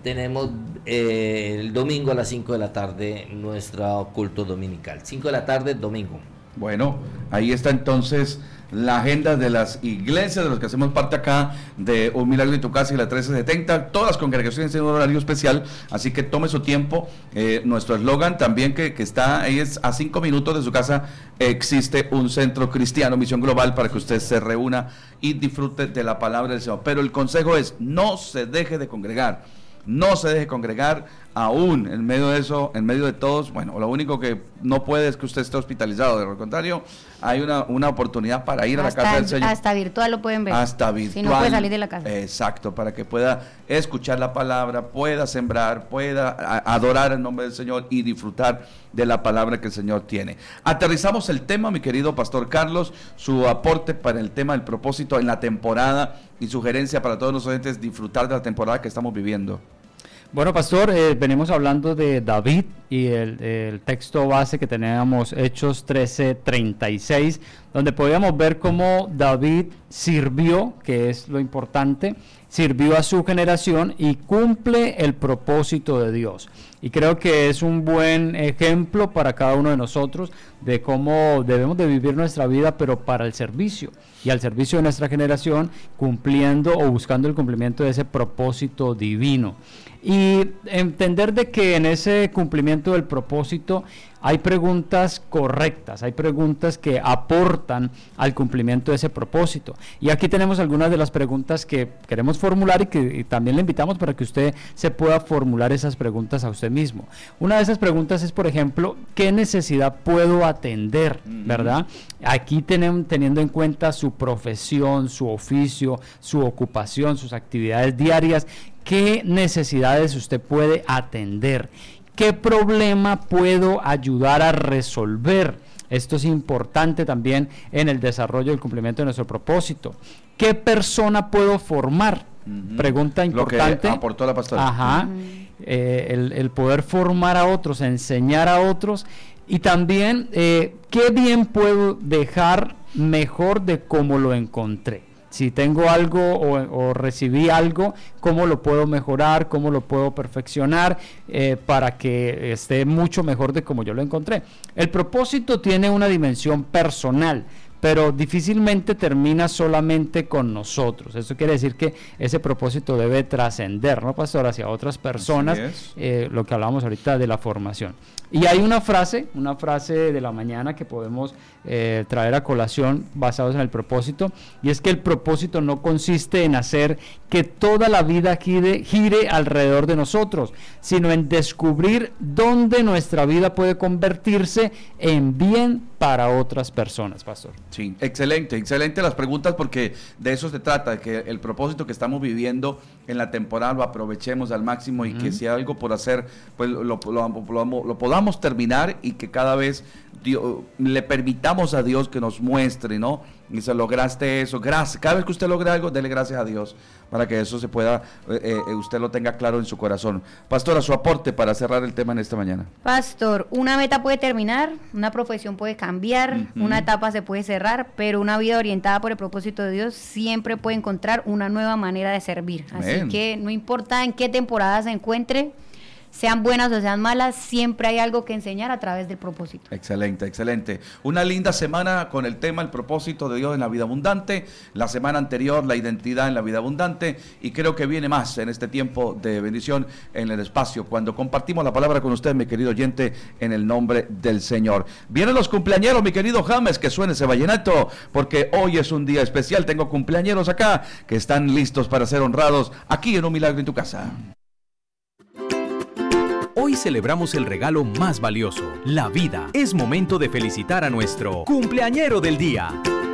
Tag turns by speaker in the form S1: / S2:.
S1: tenemos el domingo a las 5 de la tarde nuestro culto dominical. 5 de la tarde, domingo.
S2: Bueno, ahí está entonces la agenda de las iglesias, de los que hacemos parte acá de Un Milagro en tu Casa y la 1370, todas las congregaciones tienen un horario especial, así que tome su tiempo. Nuestro eslogan también que está ahí es: a 5 minutos de su casa existe un centro cristiano, Misión Global, para que usted se reúna y disfrute de la palabra del Señor. Pero el consejo es: no se deje de congregar. No se deje congregar, aún en medio de eso, en medio de todos. Bueno, lo único que no puede es que usted esté hospitalizado. De lo contrario, hay una oportunidad para ir a la casa del Señor.
S3: Hasta virtual lo pueden ver.
S2: Hasta virtual.
S3: Si no puede salir de la casa.
S2: Exacto, para que pueda escuchar la palabra, pueda sembrar, pueda adorar el nombre del Señor y disfrutar de la palabra que el Señor tiene. Aterrizamos el tema, mi querido Pastor Carlos, su aporte para el tema del propósito en la temporada y sugerencia para todos los oyentes disfrutar de la temporada que estamos viviendo.
S4: Bueno, pastor, venimos hablando de David y el texto base que teníamos, Hechos 13:36, donde podíamos ver cómo David sirvió, que es lo importante, sirvió a su generación y cumple el propósito de Dios. Y creo que es un buen ejemplo para cada uno de nosotros de cómo debemos de vivir nuestra vida, pero para el servicio y al servicio de nuestra generación, cumpliendo o buscando el cumplimiento de ese propósito divino. Y entender de que en ese cumplimiento del propósito hay preguntas correctas, hay preguntas que aportan al cumplimiento de ese propósito. Y aquí tenemos algunas de las preguntas que queremos formular y que también le invitamos para que usted se pueda formular esas preguntas a usted mismo. Una de esas preguntas es, por ejemplo, ¿qué necesidad puedo atender? ¿Verdad? Aquí teniendo en cuenta su profesión, su oficio, su ocupación, sus actividades diarias, ¿qué necesidades usted puede atender? ¿Qué problema puedo ayudar a resolver? Esto es importante también en el desarrollo y el cumplimiento de nuestro propósito. ¿Qué persona puedo formar? Pregunta importante.
S2: Lo que aportó la pastora.
S4: Ajá. El poder formar a otros, enseñar a otros. Y también, ¿qué bien puedo dejar mejor de cómo lo encontré? Si tengo algo o recibí algo, ¿cómo lo puedo mejorar? ¿Cómo lo puedo perfeccionar para que esté mucho mejor de como yo lo encontré? El propósito tiene una dimensión personal, pero difícilmente termina solamente con nosotros. Eso quiere decir que ese propósito debe trascender, ¿no, pastor?, hacia otras personas, lo que hablábamos ahorita de la formación. Y hay una frase de la mañana que podemos traer a colación basados en el propósito, y es que el propósito no consiste en hacer que toda la vida gire alrededor de nosotros, sino en descubrir dónde nuestra vida puede convertirse en bien para otras personas, pastor.
S2: Sí, excelente las preguntas, porque de eso se trata, de que el propósito que estamos viviendo en la temporada lo aprovechemos al máximo y que si hay algo por hacer, pues lo podamos terminar y que cada vez le permitamos a Dios que nos muestre, ¿no? Y si lograste eso, gracias. Cada vez que usted logre algo, dele gracias a Dios para que eso se pueda, usted lo tenga claro en su corazón. Pastora, su aporte para cerrar el tema en esta mañana.
S3: Pastor, una meta puede terminar, una profesión puede cambiar, una etapa se puede cerrar, pero una vida orientada por el propósito de Dios siempre puede encontrar una nueva manera de servir. Amén. Así que no importa en qué temporada se encuentre, sean buenas o sean malas, siempre hay algo que enseñar a través del propósito.
S2: Excelente. Una linda semana con el tema, el propósito de Dios en la vida abundante. La semana anterior, la identidad en la vida abundante. Y creo que viene más en este tiempo de bendición en el espacio, cuando compartimos la palabra con usted, mi querido oyente, en el nombre del Señor. Vienen los cumpleañeros, mi querido James, que suene ese vallenato, porque hoy es un día especial. Tengo cumpleañeros acá que están listos para ser honrados aquí en Un Milagro en tu Casa.
S5: Hoy celebramos el regalo más valioso, la vida. Es momento de felicitar a nuestro cumpleañero del día.